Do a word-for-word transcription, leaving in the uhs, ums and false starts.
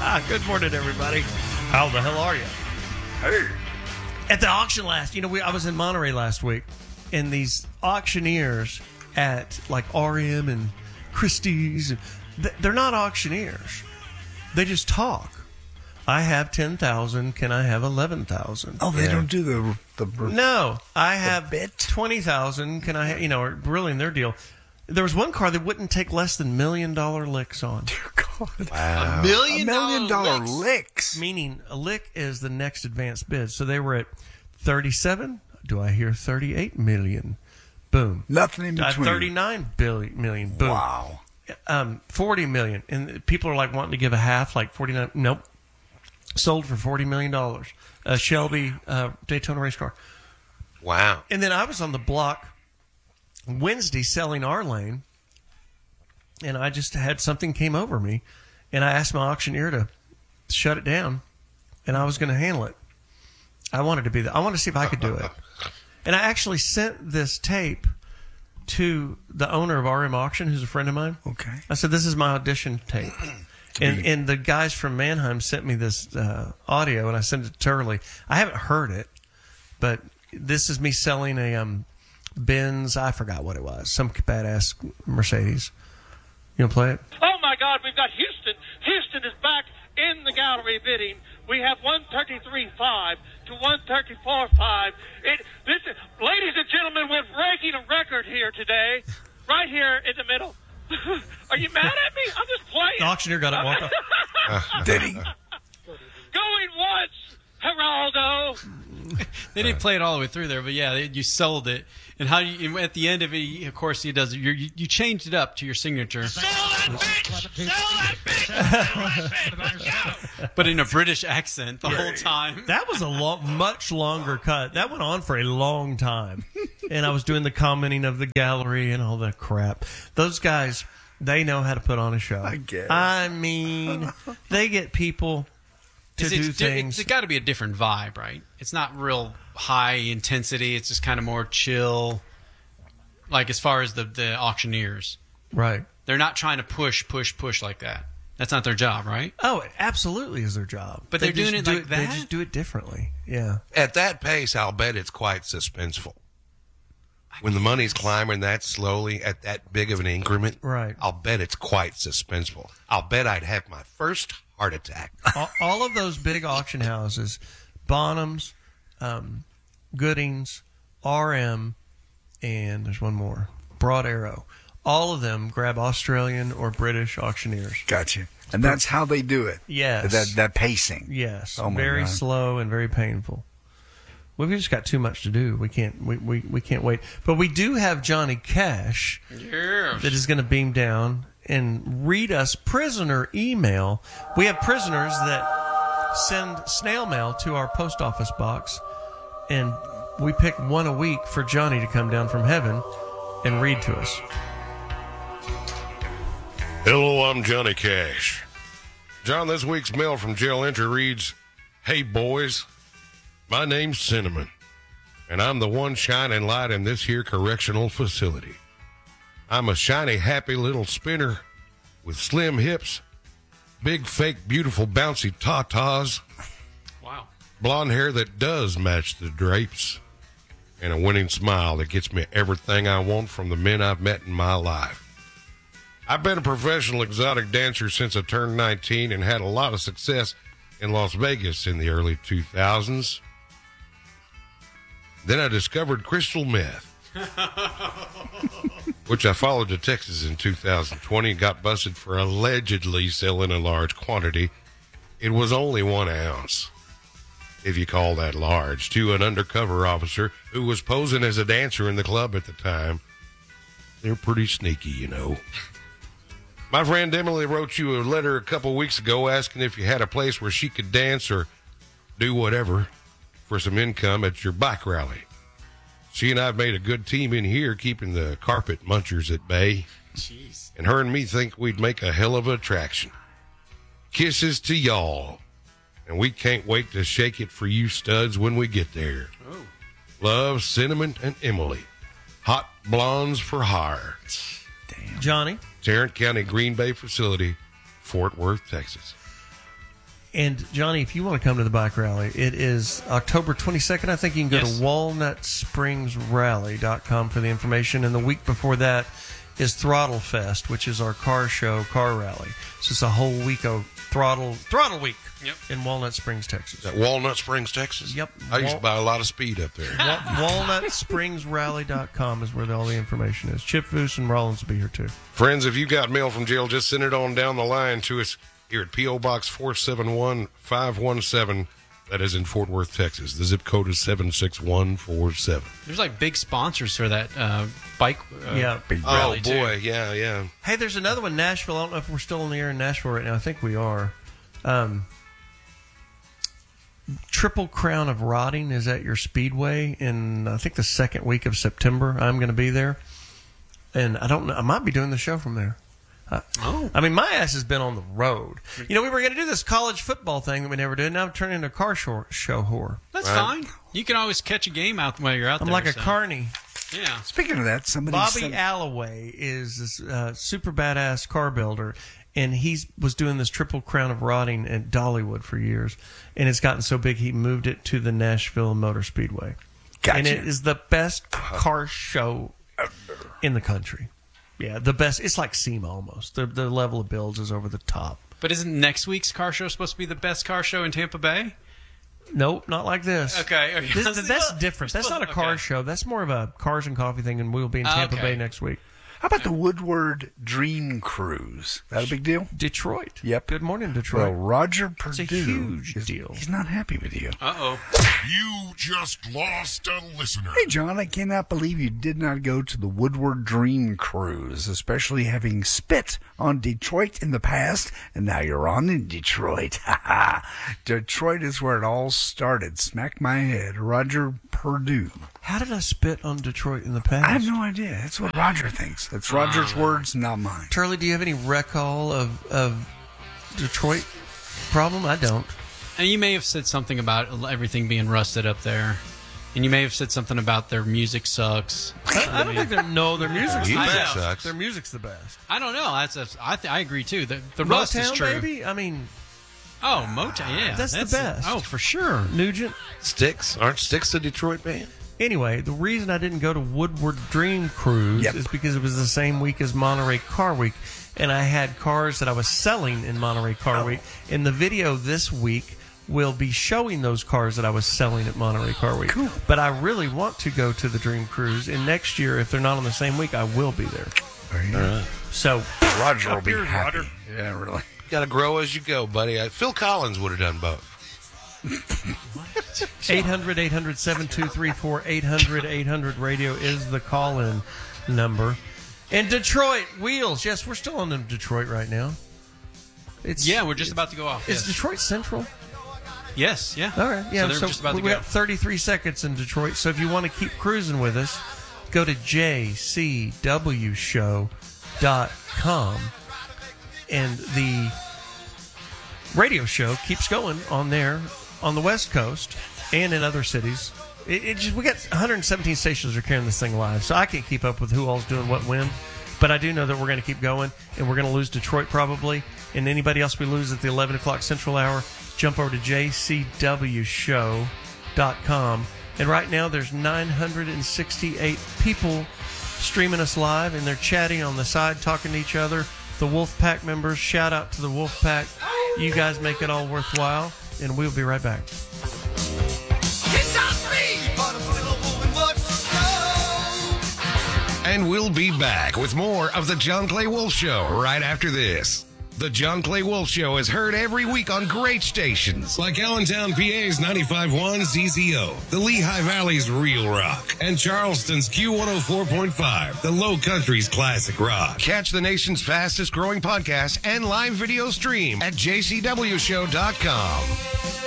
Good morning, everybody. How the hell are you? Hey. At the auction last, you know, we I was in Monterey last week, and these auctioneers at like R E M and Christie's, they're not auctioneers. They just talk. I have ten thousand. Can I have eleven thousand? Oh, they yeah. don't do the the no. I have bit twenty thousand. Can I? Have, you know, really in their deal. There was one car that wouldn't take less than million dollar licks on. Dear God, wow. a million, a million dollar, dollar licks. licks. Meaning a lick is the next advanced bid. So they were at thirty-seven. Do I hear thirty-eight million? Boom. Nothing in between. thirty-nine billion million. Boom. Wow. Um, forty million, and people are like wanting to give a half, like forty-nine. Nope. Sold for forty million dollars. A Shelby uh, Daytona race car. Wow. And then I was on the block Wednesday selling our lane, and I just had something came over me, and I asked my auctioneer to shut it down, and I was going to handle it. I wanted to be the, I wanted to see if I could do it. And I actually sent this tape to the owner of R M Auction, who's a friend of mine. Okay. I said, this is my audition tape. And and the guys from Mannheim sent me this uh, audio, and I sent it to Turley. I haven't heard it, but this is me selling a um, Benz, I forgot what it was, some badass Mercedes. You want to play it? Oh, my God, we've got Houston. Houston is back in the gallery bidding. We have one thirty-three point five to one thirty-four point five. It, this, ladies and gentlemen, we're breaking a record here today, right here in the middle. Are you mad at me? I'm just playing. The auctioneer got it walked off. Did he? Going once, Geraldo. They didn't play it all the way through there, but yeah, they, you sold it. And how you at the end of it, of course, he does. You you changed it up to your signature. Sell that bitch! Sell that bitch! Sell that bitch! Let's go! But in a British accent the Yeah. whole time. That was a lo- much longer cut. That went on for a long time. And I was doing the commenting of the gallery and all that crap. Those guys, they know how to put on a show. I guess. I mean, they get people to It's, do it's, things. It's got to be a different vibe, right? It's not real high intensity. It's just kind of more chill. Like as far as the, the auctioneers. Right. They're not trying to push, push, push like that. That's not their job, right? Oh, it absolutely is their job. But They they're doing just it do like They that? just do it differently. Yeah. At that pace, I'll bet it's quite suspenseful. When the money's climbing that slowly at that big of an increment, Right. I'll bet it's quite suspenseful. I'll bet I'd have my first heart attack. all, all of those big auction houses, Bonhams, um, Goodings, R M, and there's one more, Broad Arrow. All of them grab Australian or British auctioneers. Gotcha. And that's how they do it. Yes. That that pacing. Yes. Oh my very God. slow and very painful. We've just got too much to do. We can't. We, we, we can't wait. But we do have Johnny Cash Yeah. that is going to beam down and read us prisoner email. We have prisoners that send snail mail to our post office box, and we pick one a week for Johnny to come down from heaven and read to us. Hello, I'm Johnny Cash. John, this week's mail from jail entry reads, "Hey, boys, my name's Cinnamon, and I'm the one shining light in this here correctional facility. I'm a shiny, happy little spinner with slim hips, big, fake, beautiful, bouncy tatas, Wow. blonde hair that does match the drapes, and a winning smile that gets me everything I want from the men I've met in my life. I've been a professional exotic dancer since I turned nineteen and had a lot of success in Las Vegas in the early two thousands. Then I discovered crystal meth, which I followed to Texas in two thousand twenty and got busted for allegedly selling a large quantity. It was only one ounce, if you call that large, to an undercover officer who was posing as a dancer in the club at the time. They're pretty sneaky, you know. My friend Emily wrote you a letter a couple weeks ago asking if you had a place where she could dance or do whatever for some income at your bike rally. She and I have made a good team in here keeping the carpet munchers at bay. Jeez. And her and me think we'd make a hell of an attraction. Kisses to y'all. And we can't wait to shake it for you studs when we get there. Oh. Love, Cinnamon, and Emily. Hot blondes for hire. Damn. Johnny? Tarrant County Green Bay facility, Fort Worth, Texas. And, Johnny, if you want to come to the bike rally, it is October twenty-second. I think you can go Yes. to walnut springs rally dot com for the information. And the week before that is Throttle Fest, which is our car show, car rally. So it's a whole week of throttle throttle week Yep. in Walnut Springs, Texas. At Walnut Springs, Texas? Yep. I used Wal- to buy a lot of speed up there. Wa- walnut springs rally dot com is where all the information is. Chip Foose and Rollins will be here, too. Friends, if you got mail from jail, just send it on down the line to us here at P O. Box four seven one five one seven. That is in Fort Worth, Texas. The zip code is seven six one four seven. There's like big sponsors for that uh, bike uh, Yeah. Big Oh, rally, too. boy. Yeah, yeah. Hey, there's another one, Nashville. I don't know if we're still in the air in Nashville right now. I think we are. Um, Triple Crown of Rotting is at your Speedway in, I think, the second week of September. I'm going to be there. And I don't know. I might be doing the show from there. Uh, Oh. I mean, my ass has been on the road. You know, we were going to do this college football thing that we never did. Now I'm turning into a car show, show whore. That's Right. fine. You can always catch a game out while you're out I'm there. like a so. carny. Yeah. Speaking of that, somebody Bobby sent, Alloway is this uh, super badass car builder, and he was doing this Triple Crown of Rotting at Dollywood for years, and it's gotten so big he moved it to the Nashville Motor Speedway. Gotcha. And it is the best car show in the country. Yeah, the best. It's like SEMA almost. The, the level of builds is over the top. But isn't next week's car show supposed to be the best car show in Tampa Bay? Nope, not like this. Okay. This, that's different. That's not a car Okay. show. That's more of a cars and coffee thing, and we'll be in Tampa Okay. Bay next week. how about the Woodward Dream Cruise? That a big deal? Detroit. Yep. Good morning, Well, Detroit. Roger It's Purdue. a huge is- deal. He's not happy with you. Uh-oh. You just lost a listener. Hey, John, I cannot believe you did not go to the Woodward Dream Cruise, especially having spit on Detroit in the past, and now you're on in Detroit. Detroit is where it all started. Smack my head. Roger Purdue. How did I spit on Detroit in the past? I have no idea. That's what Roger thinks. That's Roger's words, not mine. Charlie, do you have any recall of, of Detroit problem? I don't. And you may have said something about everything being rusted up there. And you may have said something about their music sucks. I, I don't think they're, no, their music's the Music best. sucks. Their music's the best. I don't know. That's a, I, th- I agree, too. The, the rust is Motown, true. baby? I mean, Oh, Motown, yeah. That's the best. Oh, for sure. Nugent. Sticks? Aren't Sticks a Detroit band? Anyway, the reason I didn't go to Woodward Dream Cruise Yep. is because it was the same week as Monterey Car Week, and I had cars that I was selling in Monterey Car Week. And the video this week will be showing those cars that I was selling at Monterey Car Week. Cool. But I really want to go to the Dream Cruise, and next year, if they're not on the same week, I will be there. There you go. So, Roger will Up be yours, happy. Roger. Yeah, really. You got to grow as you go, buddy. Uh, Phil Collins would have done both. eight hundred, eight hundred, seven two three four, eight hundred, eight hundred radio is the call-in number. And Detroit, Wheels. Yes, we're still on in Detroit right now. It's Yeah, we're just about to go off. Is Yes, Detroit Central? yes yeah. All right. Yeah, So they're so just about to we go. got thirty-three seconds in Detroit. So if you want to keep cruising with us, go to j c w show dot com. And the radio show keeps going on there on the West Coast and in other cities. It, it just we got one hundred seventeen stations are carrying this thing live, so I can't keep up with who all's doing what when. But I do know that we're going to keep going, and we're going to lose Detroit probably. And anybody else we lose at the eleven o'clock Central Hour, jump over to j c w show dot com. And right now there's nine hundred sixty-eight people streaming us live, and they're chatting on the side, talking to each other. The Wolfpack members, shout out to the Wolfpack. You guys make it all worthwhile, and we'll be right back. And we'll be back with more of the John Clay Wolf Show right after this. The John Clay Wolf Show is heard every week on great stations like Allentown, P A's ninety-five point one Z Z O, the Lehigh Valley's Real Rock, and Charleston's Q one oh four point five, the Low Country's Classic Rock. Catch the nation's fastest growing podcast and live video stream at j c w show dot com.